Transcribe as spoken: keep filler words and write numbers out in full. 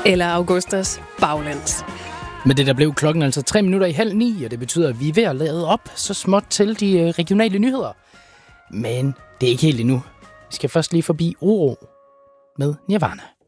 Eller Augustas baglands. Men det der blev klokken altså tre minutter i halv ni, og det betyder, at vi er ved at lade op så småt til de regionale nyheder. Men det er ikke helt endnu. Vi skal først lige forbi Oro med Nirvana.